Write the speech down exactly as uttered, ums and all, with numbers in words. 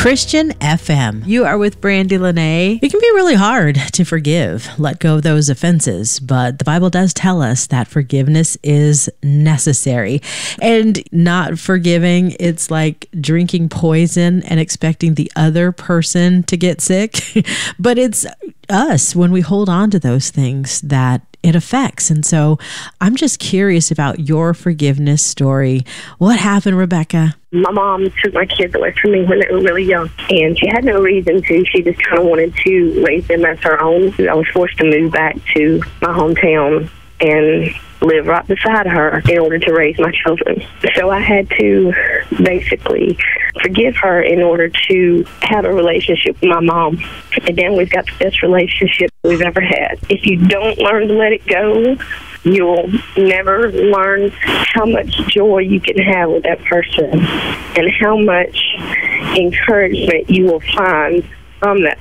Christian F M. You are with Brandy Lene. It can be really hard to forgive, let go of those offenses, but the Bible does tell us that forgiveness is necessary. And not forgiving, it's like drinking poison and expecting the other person to get sick. But it's us, when we hold on to those things, that it affects. And so I'm just curious about your forgiveness story. What happened, Rebecca? My mom took my kids away from me when they were really young, and she had no reason to. She just kind of wanted to raise them as her own. I was forced to move back to my hometown and live right beside her in order to raise my children. So I had to basically forgive her in order to have a relationship with my mom. And then we've got the best relationship we've ever had. If you don't learn to let it go, you'll never learn how much joy you can have with that person and how much encouragement you will find from that